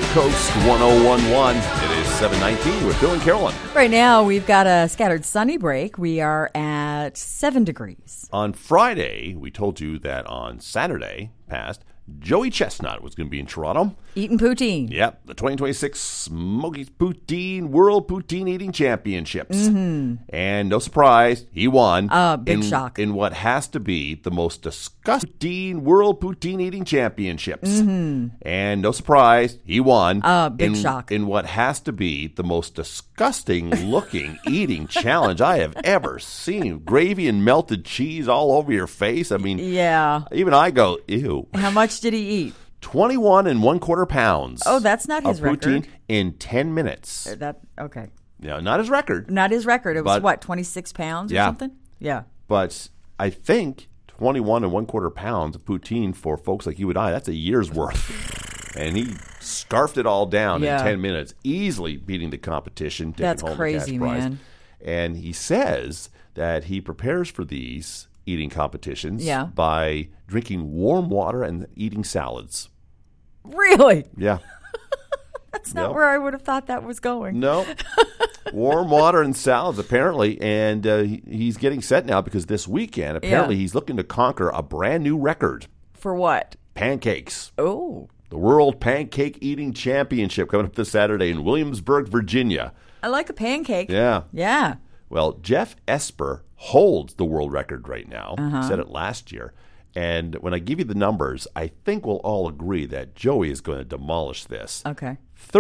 Coast 1011. It is 7:19 with Bill and Carolyn. Right now, we've got a scattered sunny break. We are at 7 degrees. On Friday, we told you that on Saturday past, Joey Chestnut was going to be in Toronto. Eating poutine. Yep, the 2026 Smokies Poutine World Poutine Eating Championships. Mm-hmm. And no surprise, he won. Big shock. In what has to be the most disgusting World Poutine Eating Championships. Mm-hmm. And no surprise, he won. Big shock. In what has to be the most disgusting looking eating challenge I have ever seen. Gravy and melted cheese all over your face. I mean, yeah. Even I go, ew. How much did he eat? 21 1/4 pounds. Oh, that's not his record. In 10 minutes. Okay. Yeah, not his record. Not his record. It was 26 pounds or something? Yeah. But I think 21 1/4 pounds of poutine for folks like you and I, that's a year's worth. And he scarfed it all down in 10 minutes, easily beating the competition. That's crazy, man. And he says that he prepares for these eating competitions by drinking warm water and eating salads. Really? Yeah. That's not where I would have thought that was going. No. Warm water and salads, apparently. And he's getting set now because this weekend, apparently, he's looking to conquer a brand new record. For what? Pancakes. Oh. The World Pancake Eating Championship coming up this Saturday in Williamsburg, Virginia. I like a pancake. Yeah. Yeah. Well, Jeff Esper holds the world record right now. He said it last year. And when I give you the numbers, I think we'll all agree that Joey is going to demolish this. Okay.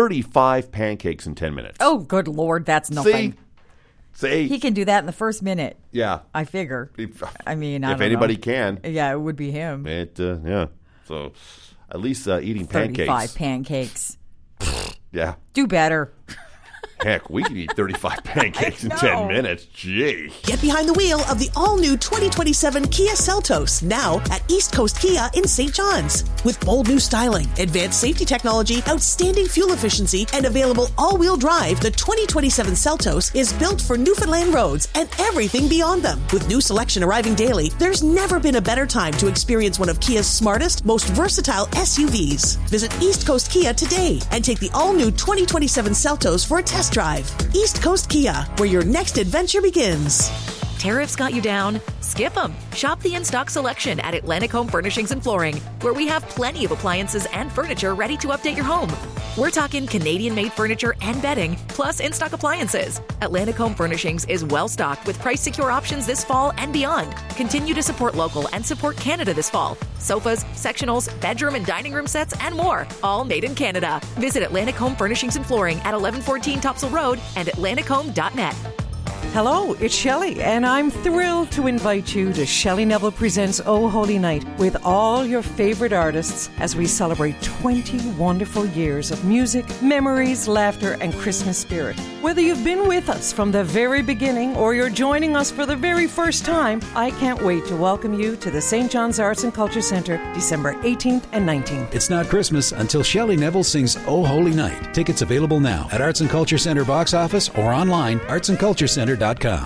35 pancakes in 10 minutes. Oh, good Lord, that's nothing. See? He can do that in the first minute. Yeah. I figure. If anybody can. Yeah, it would be him. Yeah. So at least eating 35 pancakes. Yeah. Do better. Heck, we can eat 35 pancakes in 10 minutes. Gee. Get behind the wheel of the all-new 2027 Kia Seltos, now at East Coast Kia in St. John's. With bold new styling, advanced safety technology, outstanding fuel efficiency, and available all-wheel drive, the 2027 Seltos is built for Newfoundland roads and everything beyond them. With new selection arriving daily, there's never been a better time to experience one of Kia's smartest, most versatile SUVs. Visit East Coast Kia today and take the all-new 2027 Seltos for a test drive. East Coast Kia, where your next adventure begins. Tariffs got you down? Skip them. Shop the in-stock selection at Atlantic Home Furnishings and Flooring, where we have plenty of appliances and furniture ready to update your home. We're talking Canadian-made furniture and bedding, plus in-stock appliances. Atlantic Home Furnishings is well-stocked with price-secure options this fall and beyond. Continue to support local and support Canada this fall. Sofas, sectionals, bedroom and dining room sets, and more, all made in Canada. Visit Atlantic Home Furnishings and Flooring at 1114 Topsail Road and atlantichome.net. Hello, it's Shelley, and I'm thrilled to invite you to Shelley Neville Presents Oh Holy Night with all your favorite artists as we celebrate 20 wonderful years of music, memories, laughter, and Christmas spirit. Whether you've been with us from the very beginning or you're joining us for the very first time, I can't wait to welcome you to the St. John's Arts and Culture Centre, December 18th and 19th. It's not Christmas until Shelley Neville sings Oh Holy Night. Tickets available now at Arts and Culture Centre box office or online, artsandculturecenter.com.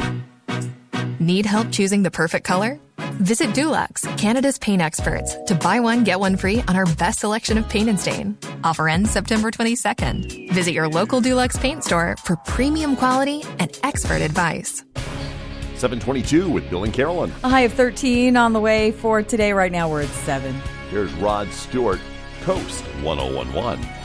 Need help choosing the perfect color? Visit Dulux, Canada's paint experts, to buy one, get one free on our best selection of paint and stain. Offer ends September 22nd. Visit your local Dulux paint store for premium quality and expert advice. 7:22 with Bill and Carolyn. A high of 13 on the way for today. Right now we're at 7. Here's Rod Stewart, Coast 1011.